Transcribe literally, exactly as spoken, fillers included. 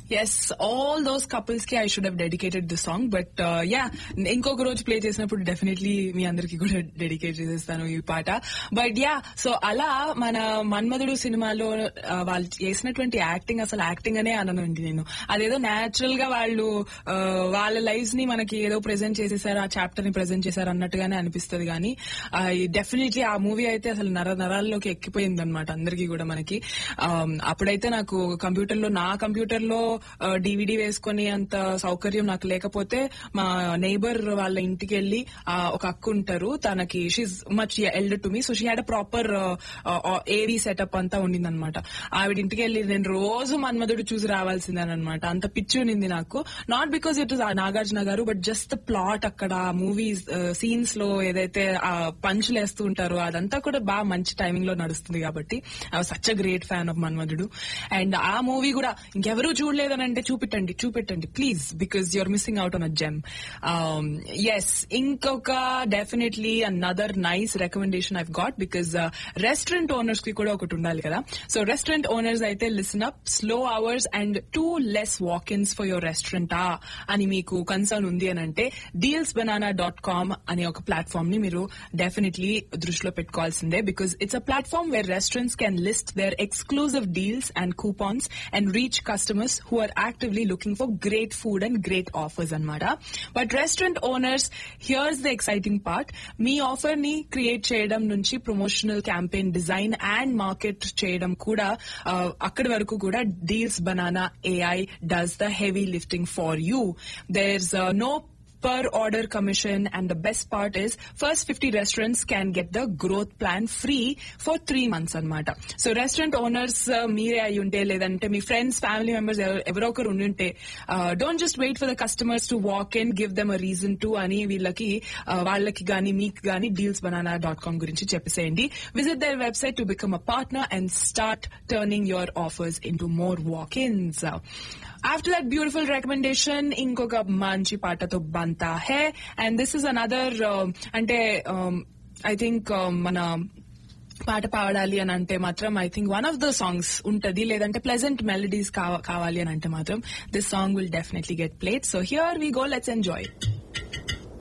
Yes all those couples కి I should have dedicated this song but yeah ఇంకొక రోజు play చేసినప్పుడు definitely మీ అందరికి కూడా డెడికేట్ చేసేస్తాను ఈ పాట. బట్ యా సో అలా మన మన్మధుడు సినిమాలో uh, వాళ్ళు చేసినటువంటి యాక్టింగ్ అసలు యాక్టింగ్ అనే అననండి నేను. అదేదో న్యాచురల్ గా వాళ్ళు uh, వాళ్ళ లైఫ్స్ ని మనకి ఏదో ప్రెజెంట్ చేసేసారు, ఆ చాప్టర్ ని ప్రెజెంట్ చేశారు అన్నట్టుగానే అనిపిస్తుంది. కానీ డెఫినెట్లీ ఆ మూవీ అయితే అసలు నర నరాల్లోకి ఎక్కిపోయింది అనమాట అందరికీ కూడా మనకి. Um, అప్పుడైతే నాకు కంప్యూటర్ లో నా కంప్యూటర్ లో డివిడి వేసుకుని అంత సౌకర్యం నాకు లేకపోతే మా నైబర్ వాళ్ళ ఇంటికి వెళ్లి ఒక అక్క ఉంటారు, తనకి she's much elder to me, so she had a proper ఏవీ సెటప్ అంతా ఉండిందనమాట. ఆవిడ ఇంటికి వెళ్లి నేను రోజు మన్మధుడు చూసి రావాల్సిందేనమాట. అంత పిచ్చి ఉన్నింది నాకు. Not because it is Nagarjuna గారు, బట్ జస్ట్ ద ప్లాట్, అక్కడ మూవీస్ సీన్స్ లో ఏదైతే పంచులు వేస్తూ ఉంటారో అదంతా కూడా బాగా మంచి టైమింగ్ లో నడుస్తుంది కాబట్టి I was such a great fan of Manmadhudu. And ఆ మూవీ కూడా ఇంకెవరూ చూడలేదు అంటే చూపెట్టండి చూపెట్టండి please, because you're missing out on a gem. Yes ఇంకొక definitely another nice recommendation I've got, because restaurant owners కి కూడా ఒకటి ఉండాలి కదా. సో రెస్టారెంట్ ఓనర్స్ అయితే listen up, slow hours and two less వాక్-ఇన్స్ for your రెస్టారెంటా అని మీకు కన్సర్న్ ఉంది అని అంటే డీల్స్ బనానా డాట్ కామ్ అనే ఒక ప్లాట్ఫామ్ ని మీరు డెఫినెట్లీ దృష్టిలో పెట్టుకోవాల్సిందే, because it's a platform where restaurants can list there exclusive deals and coupons and reach customers who are actively looking for great food and great offers anamata. But restaurant owners, here's the exciting part. Me offer ni create cheyadam nunchi promotional campaign design and market cheyadam kuda uh, akkadi varaku kuda Deals Banana A I does the heavy lifting for you. There's uh, no per order commission, and the best part is first fifty restaurants can get the growth plan free for three months anamata. So restaurant owners meere ayunte ledante mee friends family members evaro okaru unte don't just wait for the customers to walk in, give them a reason to ani veellaki vallaki gaani meeku gaani deals banana dot com gurinchi cheppeseyandi. Visit their website to become a partner and start turning your offers into more walk-ins. After that beautiful recommendation, inkoka manchi paata to banta hai, and this is another uh, ante um, I think um, mana పాట పాడాలి అని అంటే మాత్రం I think one of the songs ఉంటది, లేదంటే pleasant melodies కావాలి అని అంటే మాత్రం this song will definitely get played. So here we go, let's enjoy.